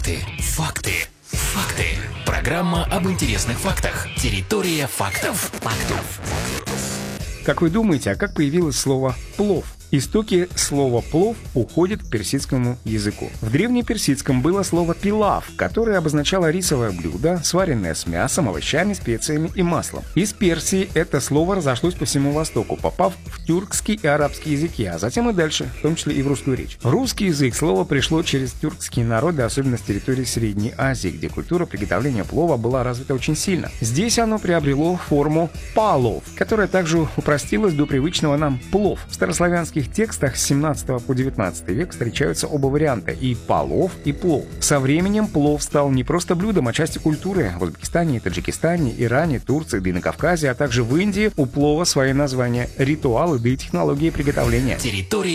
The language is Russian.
Факты. Факты. Факты. Программа об интересных фактах. Территория фактов. Как вы думаете, а как появилось слово «плов»? Истоки слова «плов» уходят к персидскому языку. В древнеперсидском было слово «пилав», которое обозначало рисовое блюдо, сваренное с мясом, овощами, специями и маслом. Из Персии это слово разошлось по всему Востоку, попав в тюркский и арабский языки, а затем и дальше, в том числе и в русскую речь. В русский язык слово пришло через тюркские народы, особенно с территории Средней Азии, где культура приготовления плова была развита очень сильно. Здесь оно приобрело форму «палов», которая также упростилась до привычного нам «плов». В старославянских текстах с 17 по 19 век встречаются оба варианта — и «палов», и «плов». Со временем плов стал не просто блюдом, а частью культуры. В Узбекистане, Таджикистане, Иране, Турции, да и на Кавказе, а также в Индии у плова свои названия, ритуалы, да и технологии приготовления. Территория